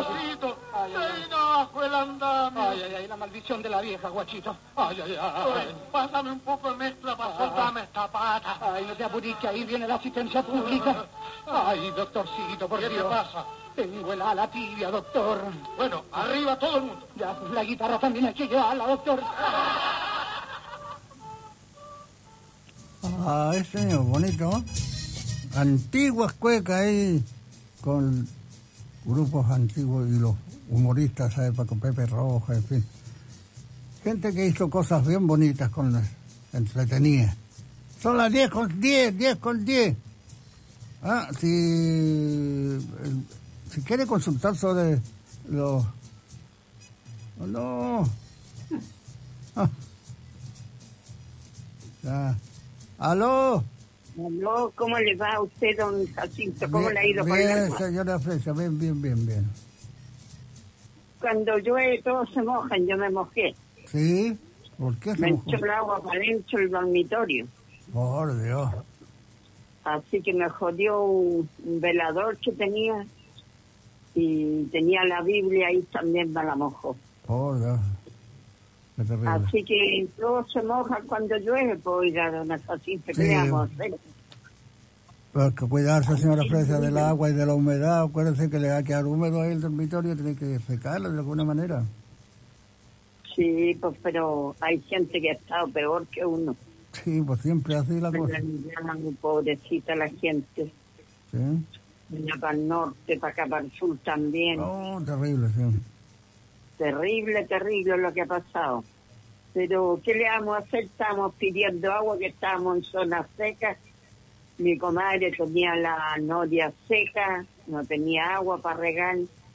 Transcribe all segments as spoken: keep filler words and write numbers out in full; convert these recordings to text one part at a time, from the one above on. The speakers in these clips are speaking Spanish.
Diosito, se enojo el andamio. Ay, ay, ay, la maldición de la vieja, guachito. Ay, ay, ay. Oye, pásame un poco de mezcla para soltarme esta pata. Ay, no te apures, que ahí viene la asistencia pública. Ay, doctorcito, por ¿Qué Dios. te pasa? Tengo el ala tibia, doctor. Bueno, arriba todo el mundo. Ya, la guitarra también hay que llevarla, doctor. Ay, señor, bonito. Antiguas cuecas ahí con grupos antiguos y los humoristas, ¿sabes? Paco Pepe Roja, en fin. Gente que hizo cosas bien bonitas con las entretenidas. Son las diez con diez, diez con diez. Ah, si, si quiere consultar sobre los... Oh, no. Ah. Ya. ¿Aló? Aló, ¿cómo le va a usted, don Jacinto? ¿Cómo Bien, le ha ido con bien, el agua? señora Fresia, bien, bien, bien, bien. Cuando llueve todos se mojan, yo me mojé. ¿Sí? ¿Por qué se Me mojó? echó el agua para dentro del dormitorio. Por Dios. Así que me jodió un, un velador que tenía y tenía la Biblia ahí también me la mojó. Por Dios. Qué terrible. Así que todos se mojan cuando llueve, pues oiga, don Jacinto, ¿qué Sí. le vamos a hacer? Pero que cuidarse, señora Fresia, del agua y de la humedad. Acuérdense que le va a quedar húmedo ahí el dormitorio, tiene que secarlo de alguna manera. Sí, pues pero hay gente que ha estado peor que uno. Sí, pues siempre así la cosa. Muy pobrecita la gente. Sí. Venía para el norte, para acá, para el sur también. Oh, terrible, sí. Terrible, terrible lo que ha pasado. Pero, ¿qué le vamos a hacer? Estábamos pidiendo agua, que estábamos en zona seca. Mi comadre tenía la noria seca, no tenía agua para regar.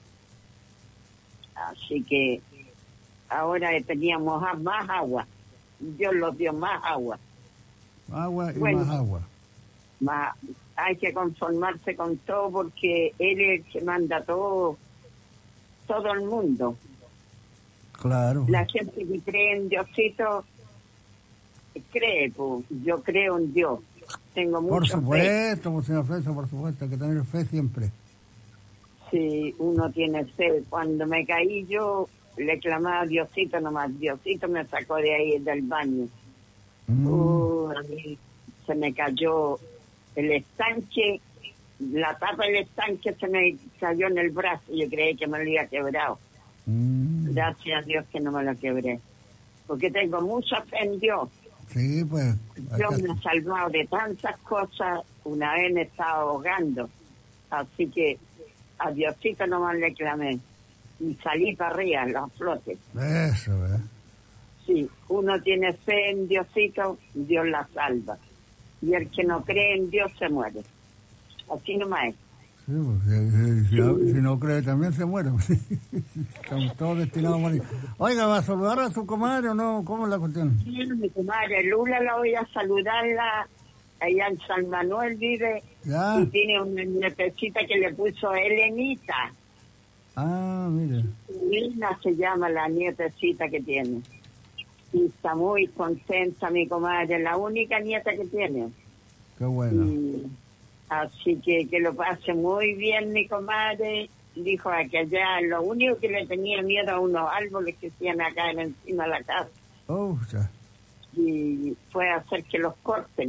Así que ahora teníamos más agua. Dios los dio más agua. Agua y Bueno. más agua. Más, hay que conformarse con todo porque Él es el que manda todo, todo el mundo. Claro. La gente que cree en Diosito, cree, pues, yo creo en Dios. Tengo mucha Por fe. supuesto, pues, señora Fresia, por supuesto, hay que tener fe siempre. Sí, uno tiene fe. Cuando me caí yo, le clamaba a Diosito nomás. Diosito me sacó de ahí del baño. Mm. Uh, a mí se me cayó el estanque, la tapa del estanque se me cayó en el brazo. Yo creí que me lo había quebrado. Mm. Gracias a Dios que no me lo quebré. Porque tengo mucha fe en Dios. Sí, pues. hay Dios que- me ha salvado de tantas cosas. Una vez me estaba ahogando. Así que a Diosito nomás le clamé. Y salí para arriba, los flotes. Eso, ¿eh? Sí, uno tiene fe en Diosito, Dios la salva. Y el que no cree en Dios se muere. Así nomás es. Sí, pues, si, si- si- si no cree también se muere. Estamos todos destinados a morir. Oiga, ¿va a saludar a su comadre o no? ¿Cómo es la cuestión? Sí, mi comadre Lula la voy a saludarla. Allá en San Manuel vive. Ya. Y tiene una nietecita que le puso Elenita. Ah, mire. Lina se llama la nietecita que tiene. Y está muy contenta mi comadre, la única nieta que tiene. Qué bueno. Y así que que lo pase muy bien mi comadre. Dijo que allá lo único que le tenía miedo a unos árboles que se iban a caer encima de la casa. Oh, ya. Y fue a hacer que los corten.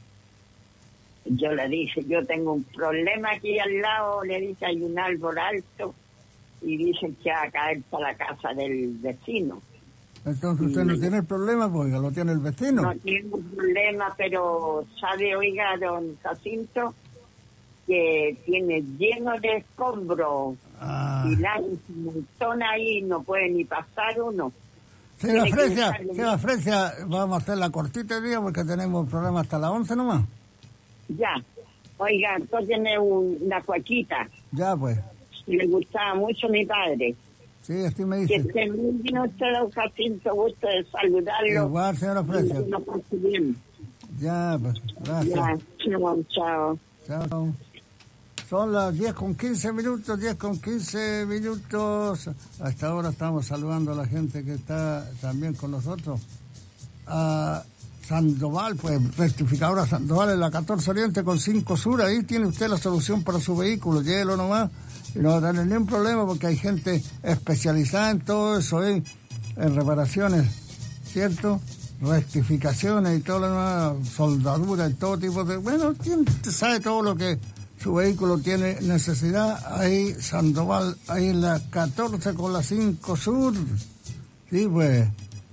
Yo le dije, yo tengo un problema aquí al lado, le dije, hay un árbol alto y dicen que va a caer para la casa del vecino. Entonces usted no tiene el problema, pues, oiga, lo tiene el vecino. No tengo problema, pero sabe, oiga, don Jacinto, que tiene lleno de escombros Ah. y la un montón ahí, no puede ni pasar uno. Señora tiene que Fresia, buscarle- señora Fresia, vamos a hacer la cortita el día porque tenemos el programa hasta las once nomás. Ya, oiga, entonces tiene un- una cuaquita, Ya, pues. y le gustaba mucho a mi padre. Sí, así me Que dice. esté muy bien usted, don Jacinto, gusto de saludarlo. Igual, señora Fresia. Y lo pase bien. Ya, pues, gracias. Ya, chao, chao. Chao. Son las diez con quince minutos, diez con quince minutos. Hasta ahora estamos saludando a la gente que está también con nosotros. A Sandoval, pues rectificadora Sandoval en la catorce Oriente con cinco Sur, ahí tiene usted la solución para su vehículo, llévelo nomás y no va a tener ningún problema porque hay gente especializada en todo eso, ¿eh? En reparaciones, ¿cierto? Rectificaciones y todo lo demás, soldadura y todo tipo de... Bueno, ¿quién sabe todo lo que su vehículo tiene necesidad? Ahí Sandoval, ahí en la catorce con la cinco Sur, sí, pues...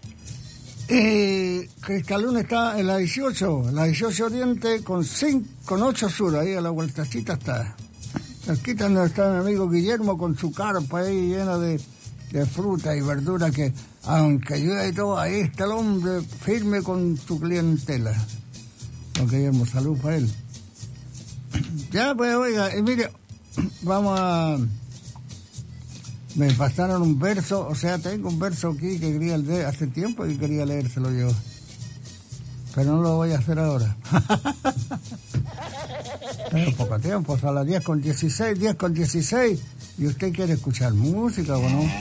Y Cristaluna está en la dieciocho, la dieciocho Oriente con cinco, con ocho Sur, ahí a la vueltacita está. Aquí donde está mi amigo Guillermo con su carpa ahí llena de, de fruta y verdura que, aunque llueve y todo, ahí está el hombre firme con su clientela. Don Guillermo, salud para él. Ya, pues, oiga, y mire, vamos a... Me pasaron un verso, o sea, tengo un verso aquí que quería leer hace tiempo y quería leérselo yo. Pero no lo voy a hacer ahora. Tengo poco tiempo, a las diez con dieciséis, diez con dieciséis, y usted quiere escuchar música, ¿o no?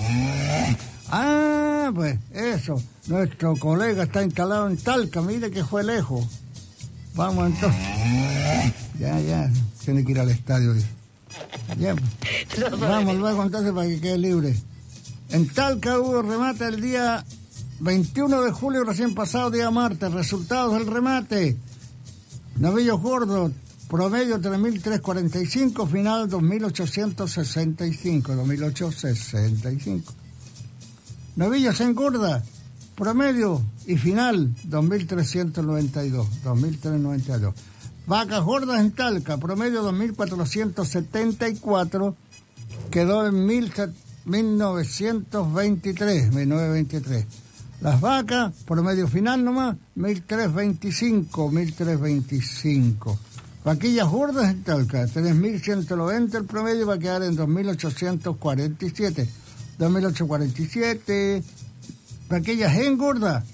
Ah, pues, eso. Nuestro colega está instalado en Talca, mire que fue lejos. Vamos entonces. Ya, ya, tiene que ir al estadio, dice. Ya, pues. Vamos luego entonces para que quede libre. En Talca hubo remate el día veintiuno de julio recién pasado, día martes. Resultados del remate: novillos gordos, promedio tres mil trescientos cuarenta y cinco, final dos mil ochocientos sesenta y cinco. dos mil ochocientos sesenta y cinco. Novillos en gorda, promedio y final dos mil trescientos noventa y dos. dos mil trescientos noventa y dos. Vacas gordas en Talca, promedio dos mil cuatrocientos setenta y cuatro, quedó en mil novecientos veintitrés. Las vacas, promedio final nomás, mil trescientos veinticinco, mil trescientos veinticinco. Vaquillas gordas en Talca, tres mil ciento noventa el promedio, va a quedar en dos mil ochocientos cuarenta y siete. dos mil ochocientos cuarenta y siete. Vaquillas engordas,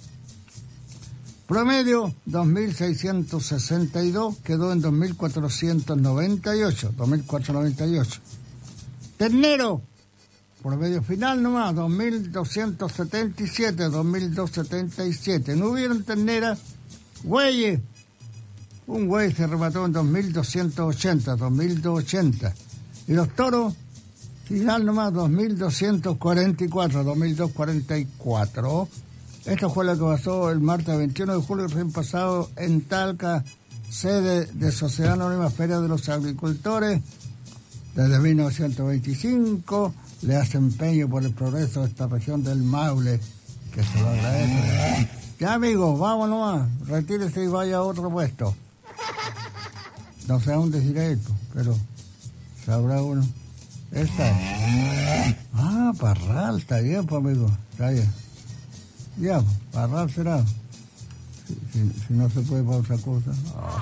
promedio dos mil seiscientos sesenta y dos, quedó en dos mil cuatrocientos noventa y ocho. dos mil cuatrocientos noventa y ocho. Ternero, promedio final nomás, dos mil doscientos setenta y siete, dos mil doscientos setenta y siete. No hubieron terneras. Güeyes, un güey se remató en dos mil doscientos ochenta, dos mil doscientos ochenta. Y los toros, final nomás, dos mil doscientos cuarenta y cuatro, dos mil doscientos cuarenta y cuatro. Esto fue lo que pasó el martes veintiuno de julio recién pasado en Talca, sede de Sociedad Anónima Feria de los Agricultores. Desde mil novecientos veinticinco le hace empeño por el progreso de esta región del Maule, que se lo agradece. Ya, amigos, vamos nomás, retírese y vaya a otro puesto. No sé a dónde irá esto, pero sabrá uno. Esta es. Ah, Parral, está bien, pues, amigo, está bien. Ya, Parral será. Si, si, si no se puede para otra cosa. Oh.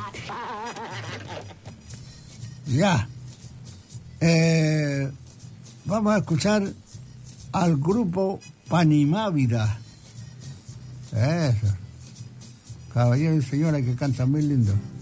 Ya. Eh, vamos a escuchar al grupo Panimávida. Eso. Caballeros y señoras que cantan muy lindo.